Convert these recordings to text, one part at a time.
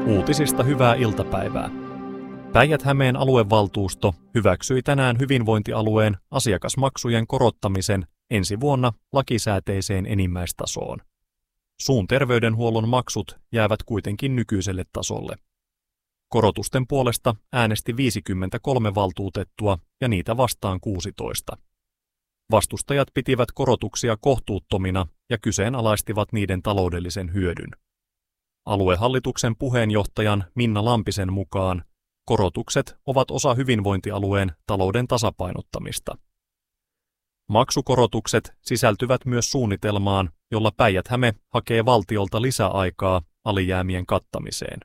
Uutisista hyvää iltapäivää. Päijät-Hämeen aluevaltuusto hyväksyi tänään hyvinvointialueen asiakasmaksujen korottamisen ensi vuonna lakisääteiseen enimmäistasoon. Suun terveydenhuollon maksut jäävät kuitenkin nykyiselle tasolle. Korotusten puolesta äänesti 53 valtuutettua ja niitä vastaan 16. Vastustajat pitivät korotuksia kohtuuttomina ja kyseenalaistivat niiden taloudellisen hyödyn. Aluehallituksen puheenjohtajan Minna Lampisen mukaan korotukset ovat osa hyvinvointialueen talouden tasapainottamista. Maksukorotukset sisältyvät myös suunnitelmaan, jolla Päijät-Häme hakee valtiolta lisäaikaa alijäämien kattamiseen.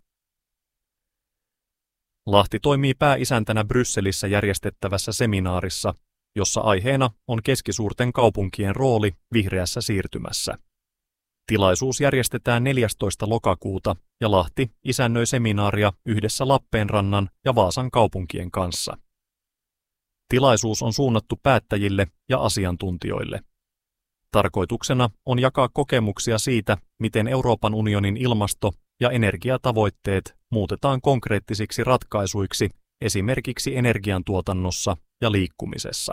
Lahti toimii pääisäntänä Brysselissä järjestettävässä seminaarissa, jossa aiheena on keskisuurten kaupunkien rooli vihreässä siirtymässä. Tilaisuus järjestetään 14. lokakuuta ja Lahti isännöi seminaaria yhdessä Lappeenrannan ja Vaasan kaupunkien kanssa. Tilaisuus on suunnattu päättäjille ja asiantuntijoille. Tarkoituksena on jakaa kokemuksia siitä, miten Euroopan unionin ilmasto- ja energiatavoitteet muutetaan konkreettisiksi ratkaisuiksi esimerkiksi energiantuotannossa ja liikkumisessa.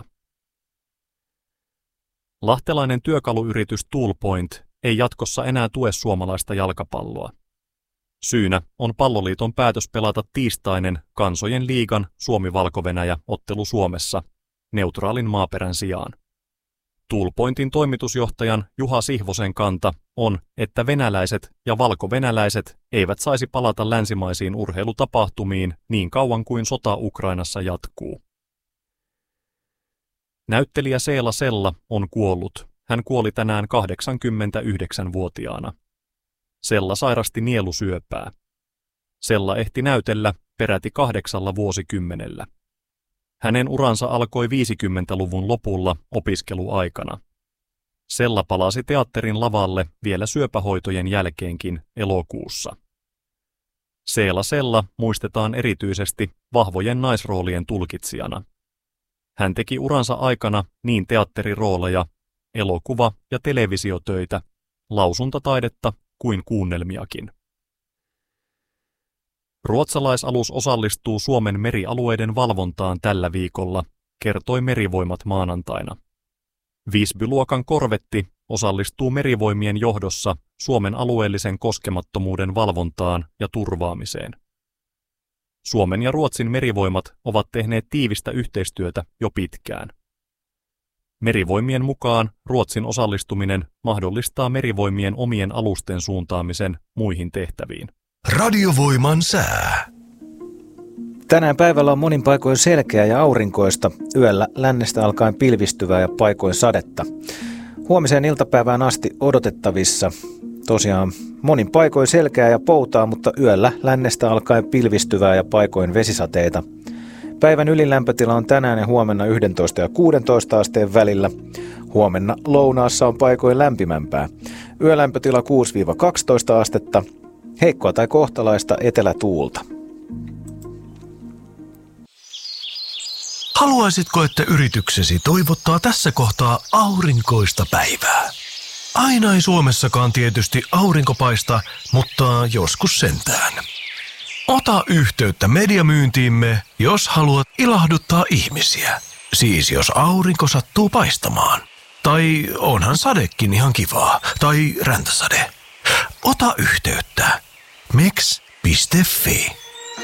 Lahtelainen työkaluyritys Toolpoint ei jatkossa enää tue suomalaista jalkapalloa. Syynä on Palloliiton päätös pelata tiistainen Kansojen liigan Suomi-Valko-Venäjä-ottelu Suomessa neutraalin maaperän sijaan. Toolpointin toimitusjohtajan Juha Sihvosen kanta on, että venäläiset ja valko-venäläiset eivät saisi palata länsimaisiin urheilutapahtumiin niin kauan kuin sota Ukrainassa jatkuu. Näyttelijä Seela Sella on kuollut. Hän kuoli tänään 89-vuotiaana. Sella sairasti nielusyöpää. Sella ehti näytellä peräti 8 vuosikymmenellä. Hänen uransa alkoi 50-luvun lopulla opiskeluaikana. Sella palasi teatterin lavalle vielä syöpähoitojen jälkeenkin elokuussa. Seela Sella muistetaan erityisesti vahvojen naisroolien tulkitsijana. Hän teki uransa aikana niin teatterirooleja, elokuva- ja televisiotöitä, lausuntataidetta kuin kuunnelmiakin. Ruotsalaisalus osallistuu Suomen merialueiden valvontaan tällä viikolla, kertoi Merivoimat maanantaina. Visby-luokan korvetti osallistuu Merivoimien johdossa Suomen alueellisen koskemattomuuden valvontaan ja turvaamiseen. Suomen ja Ruotsin merivoimat ovat tehneet tiivistä yhteistyötä jo pitkään. Merivoimien mukaan Ruotsin osallistuminen mahdollistaa merivoimien omien alusten suuntaamisen muihin tehtäviin. Radiovoiman sää. Tänään päivällä on monin paikoin selkeää ja aurinkoista, yöllä lännestä alkaen pilvistyvää ja paikoin sadetta. Huomiseen iltapäivään asti odotettavissa tosiaan monin paikoin selkeää ja poutaa, mutta yöllä lännestä alkaen pilvistyvää ja paikoin vesisateita. Päivän ylilämpötila on tänään ja huomenna 11 ja 16 asteen välillä. Huomenna lounaassa on paikoin lämpimämpää. Yölämpötila 6-12 astetta. Heikkoa tai kohtalaista etelätuulta. Haluaisitko, että yrityksesi toivottaa tässä kohtaa aurinkoista päivää? Aina ei Suomessakaan tietysti aurinko paista, mutta joskus sentään. Ota yhteyttä mediamyyntiimme, jos haluat ilahduttaa ihmisiä. Siis jos aurinko sattuu paistamaan. Tai onhan sadekin ihan kivaa. Tai räntäsade. Ota yhteyttä. meks.fi